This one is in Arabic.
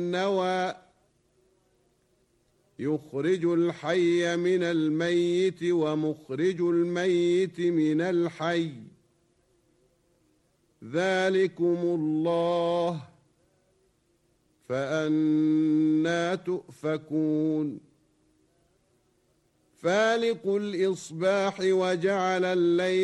النوى يخرج الحي من الميت ومخرج الميت من الحي ذلكم الله فأنى تؤفكون فالق الإصباح وجعل الليل